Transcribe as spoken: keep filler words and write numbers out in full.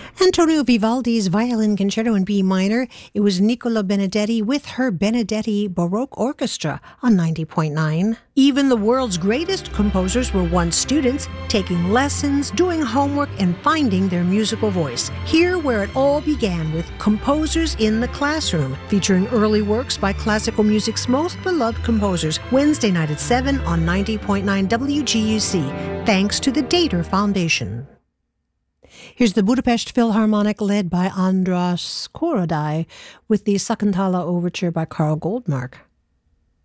Antonio Vivaldi's Violin Concerto in B minor. It was Nicola Benedetti with her Benedetti Baroque Orchestra on ninety point nine. Even the world's greatest composers were once students, taking lessons, doing homework, and finding their musical voice. Here where it all began with Composers in the Classroom, featuring early works by classical music's most beloved composers, Wednesday night at seven on ninety point nine W G U C, thanks to the Dater Foundation. Here's the Budapest Philharmonic led by András Korodai with the Sakuntala Overture by Karl Goldmark.